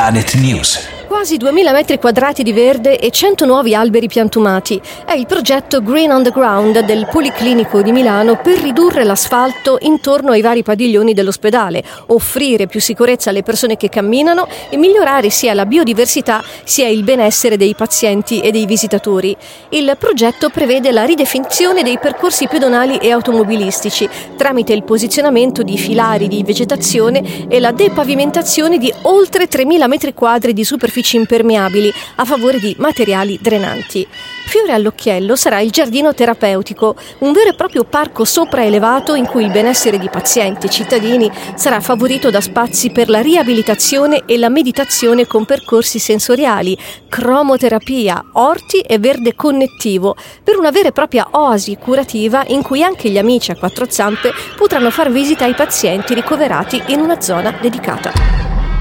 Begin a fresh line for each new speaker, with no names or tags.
Planet News.
Quasi 2000 metri quadrati di verde e 100 nuovi alberi piantumati. È il progetto Green on the Ground del Policlinico di Milano per ridurre l'asfalto intorno ai vari padiglioni dell'ospedale, offrire più sicurezza alle persone che camminano e migliorare sia la biodiversità sia il benessere dei pazienti e dei visitatori. Il progetto prevede la ridefinizione dei percorsi pedonali e automobilistici tramite il posizionamento di filari di vegetazione e la depavimentazione di oltre 3000 metri quadri di superficie impermeabili a favore di materiali drenanti. Fiore all'occhiello sarà il giardino terapeutico, un vero e proprio parco sopraelevato in cui il benessere di pazienti e cittadini sarà favorito da spazi per la riabilitazione e la meditazione con percorsi sensoriali, cromoterapia, orti e verde connettivo, per una vera e propria oasi curativa in cui anche gli amici a quattro zampe potranno far visita ai pazienti ricoverati in una zona dedicata.